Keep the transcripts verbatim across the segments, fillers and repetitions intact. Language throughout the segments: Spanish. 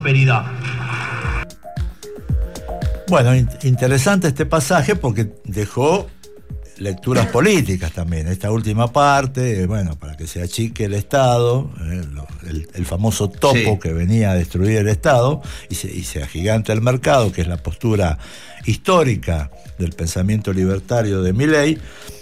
prosperidad. Bueno, in- interesante este pasaje porque dejó lecturas políticas también. Esta última parte, bueno, para que se achique el Estado, eh, lo, el, el famoso topo sí. que venía a destruir el Estado y se, y se agiganta el mercado, que es la postura histórica del pensamiento libertario de Milei.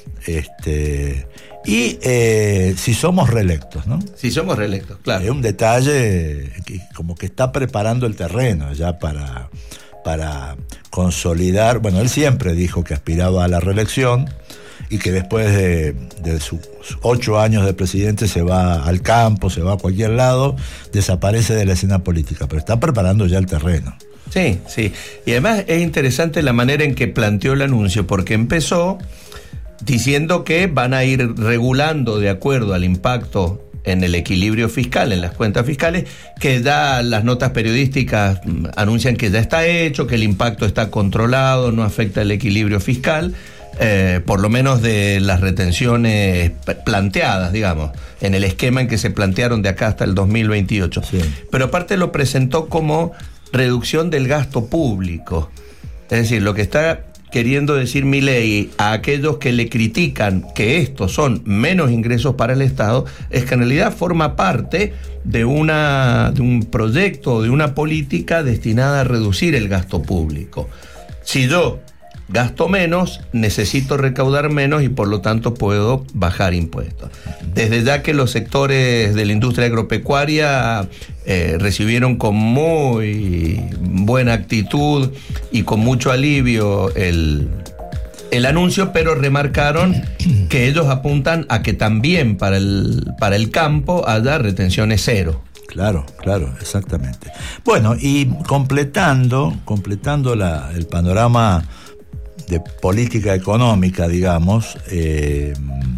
Este, y eh, si somos reelectos, ¿no? Si somos reelectos, claro. Es un detalle que como que está preparando el terreno ya para, para consolidar. Bueno, él siempre dijo que aspiraba a la reelección y que después de, de sus ocho años de presidente se va al campo, se va a cualquier lado, desaparece de la escena política, pero está preparando ya el terreno. Sí, sí. Y además es interesante la manera en que planteó el anuncio, porque empezó diciendo que van a ir regulando de acuerdo al impacto en el equilibrio fiscal, en las cuentas fiscales, que da las notas periodísticas, anuncian que ya está hecho, que el impacto está controlado, no afecta el equilibrio fiscal, eh, por lo menos de las retenciones planteadas, digamos, en el esquema en que se plantearon de acá hasta el dos mil veintiocho. Sí. Pero aparte lo presentó como reducción del gasto público. Es decir, lo que está queriendo decir Milei a aquellos que le critican que estos son menos ingresos para el Estado, es que en realidad forma parte de, una, de un proyecto, de una política destinada a reducir el gasto público. Si yo gasto menos, necesito recaudar menos y por lo tanto puedo bajar impuestos. Desde ya que los sectores de la industria agropecuaria eh, recibieron con muy buena actitud y con mucho alivio el, el anuncio, pero remarcaron que ellos apuntan a que también para el, para el campo haya retenciones cero. Claro, claro, exactamente. Bueno, y completando, completando la, el panorama de política económica, digamos, eh,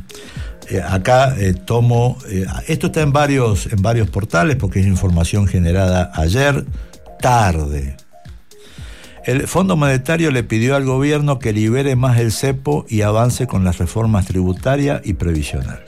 eh, acá eh, tomo, eh, esto está en varios, en varios portales porque es información generada ayer tarde. El Fondo Monetario le pidió al gobierno que libere más el cepo y avance con las reformas tributaria y previsional.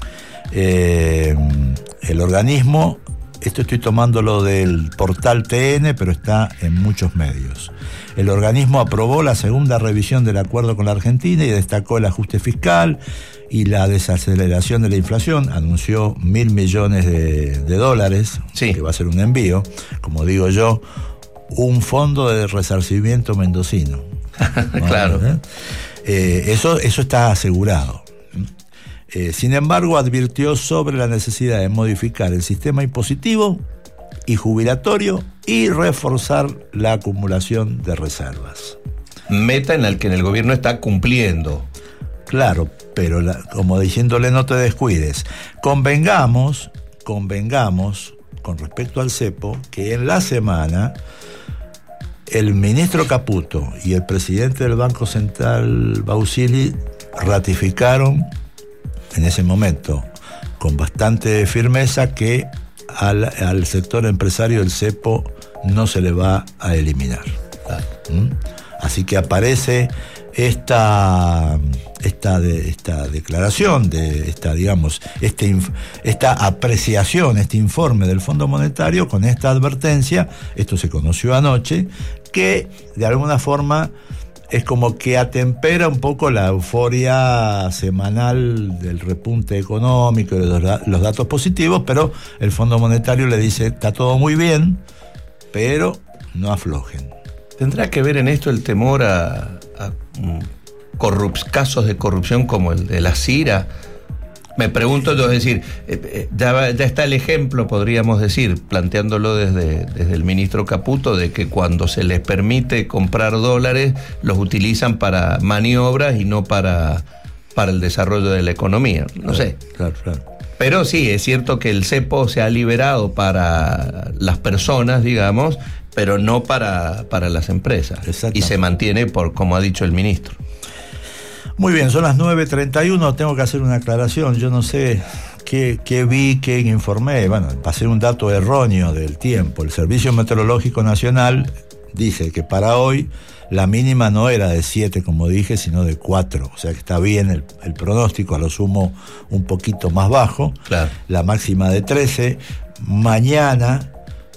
Eh, el organismo, esto estoy tomándolo del portal T N, pero está en muchos medios. El organismo aprobó la segunda revisión del acuerdo con la Argentina y destacó el ajuste fiscal y la desaceleración de la inflación. Anunció mil millones de, de dólares, sí. que va a ser un envío, como digo yo, un fondo de resarcimiento mendocino. Claro. ¿Eh? Eh, eso, eso está asegurado. Eh, sin embargo, advirtió sobre la necesidad de modificar el sistema impositivo y jubilatorio y reforzar la acumulación de reservas. Meta en la que el gobierno está cumpliendo. Claro, pero la, como diciéndole no te descuides. Convengamos, convengamos con respecto al cepo que en la semana el ministro Caputo y el presidente del Banco Central Bausili ratificaron en ese momento con bastante firmeza que al, al sector empresario el cepo no se le va a eliminar. ¿Mm? Así que aparece esta, esta, de, esta declaración, de esta, digamos, este, esta apreciación, este informe del Fondo Monetario con esta advertencia, esto se conoció anoche, que de alguna forma es como que atempera un poco la euforia semanal del repunte económico y de los, los datos positivos, pero el Fondo Monetario le dice, está todo muy bien, pero no aflojen. ¿Tendrá que ver en esto el temor a, a um, corrup- casos de corrupción como el de la Cira? Me pregunto yo, es decir, eh, ya, ya está el ejemplo, podríamos decir, planteándolo desde, desde el ministro Caputo, de que cuando se les permite comprar dólares, los utilizan para maniobras y no para, para el desarrollo de la economía. No claro, sé. Claro, claro. Pero sí, es cierto que el cepo se ha liberado para las personas, digamos, pero no para, para las empresas. Y se mantiene por, como ha dicho el ministro. Muy bien, son las nueve treinta y uno, tengo que hacer una aclaración, yo no sé qué, qué vi, qué informé, bueno, pasé un dato erróneo del tiempo. El Servicio Meteorológico Nacional dice que para hoy la mínima no era de siete, como dije, sino de cuatro, o sea que está bien el, el pronóstico, a lo sumo un poquito más bajo, claro. La máxima de trece, mañana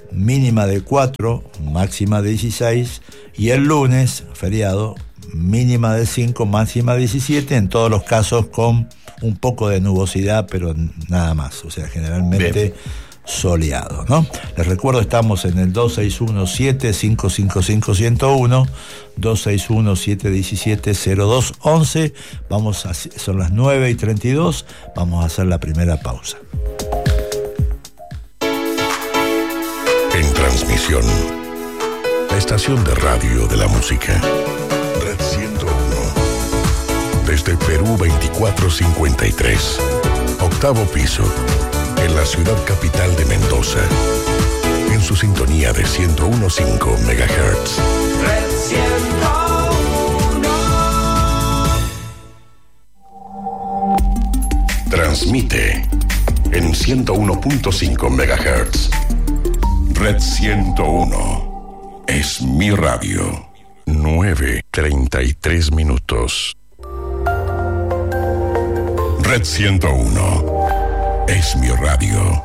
mínima de cuatro, máxima de dieciséis, y el lunes, feriado, mínima de cinco, máxima de diecisiete, en todos los casos con un poco de nubosidad, pero nada más, o sea, generalmente bien soleado, ¿no? Les recuerdo, estamos en el dos seis uno siete cinco cinco cinco uno cero uno, dos seis uno siete uno siete cero dos once. Vamos a, son las nueve y treinta y dos, vamos a hacer la primera pausa. En transmisión, la estación de radio de la música, Red ciento uno, desde Perú veinticuatro cincuenta y tres, octavo piso, en la ciudad capital de Mendoza, en su sintonía de ciento uno punto cinco megahertz. Red ciento uno. Transmite en ciento uno punto cinco megahertz. Red ciento uno es mi radio. nueve treinta y tres minutos. Red ciento uno es mi radio.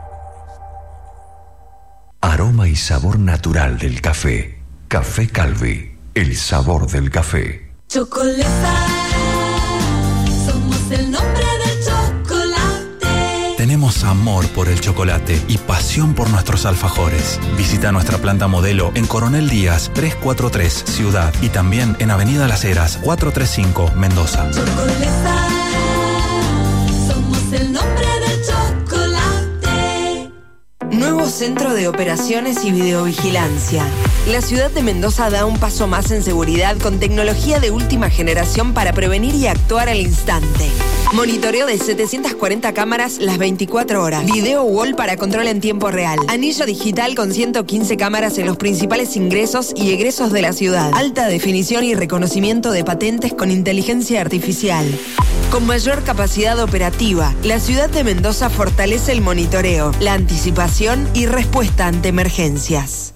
Aroma y sabor natural del café. Café Calvi, el sabor del café. Chocolesa, somos el nombre del chocolate. Tenemos amor por el chocolate y pasión por nuestros alfajores. Visita nuestra planta modelo en Coronel Díaz trescientos cuarenta y tres, Ciudad, y también en Avenida Las Heras cuatrocientos treinta y cinco, Mendoza. Chocolesa, somos el nombre del chocolate. Nuevo Centro de Operaciones y Videovigilancia. La ciudad de Mendoza da un paso más en seguridad con tecnología de última generación para prevenir y actuar al instante. Monitoreo de setecientas cuarenta cámaras las veinticuatro horas. Video wall para control en tiempo real. Anillo digital con ciento quince cámaras en los principales ingresos y egresos de la ciudad. Alta definición y reconocimiento de patentes con inteligencia artificial. Con mayor capacidad operativa, la ciudad de Mendoza fortalece el monitoreo, la anticipación y respuesta ante emergencias.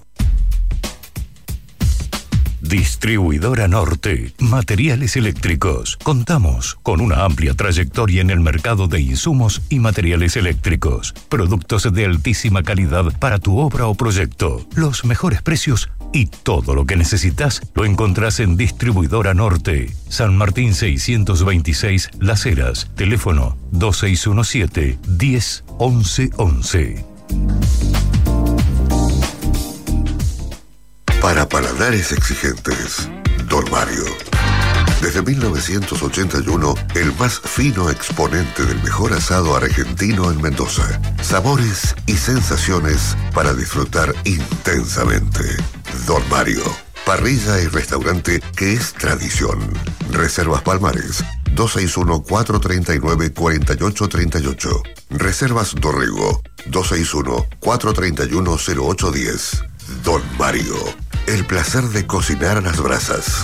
Distribuidora Norte, materiales eléctricos. Contamos con una amplia trayectoria en el mercado de insumos y materiales eléctricos. Productos de altísima calidad para tu obra o proyecto. Los mejores precios y todo lo que necesitas lo encontrás en Distribuidora Norte. San Martín seiscientos veintiséis, Las Heras. Teléfono dos seis uno siete, diez, once once. Para paladares exigentes, Don Mario. Desde mil novecientos ochenta y uno, el más fino exponente del mejor asado argentino en Mendoza. Sabores y sensaciones para disfrutar intensamente. Don Mario. Parrilla y restaurante que es tradición. Reservas Palmares, dos seis uno, cuatro tres nueve, cuatro ocho tres ocho. Reservas Dorrego, dos seis uno, cuatro tres uno, cero ocho uno cero. Don Mario. El placer de cocinar a las brasas.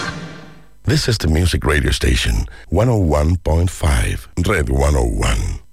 This is the music radio station, one oh one point five, Red one oh one.